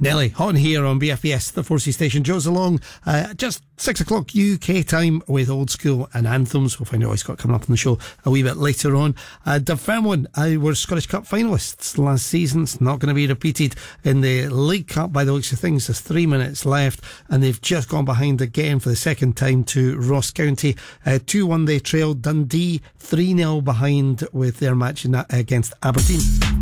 Nelly, hot in here on BFBS, the 4C station. Joe's along just 6 o'clock UK time with Old School and Anthems. We'll find out what he's got coming up on the show a wee bit later on. Dunfermline were Scottish Cup finalists last season. It's not going to be repeated in the League Cup by the looks of things. There's 3 minutes left and they've just gone behind again for the second time to Ross County. 2-1 they trailed Dundee, 3-0 behind with their match against Aberdeen.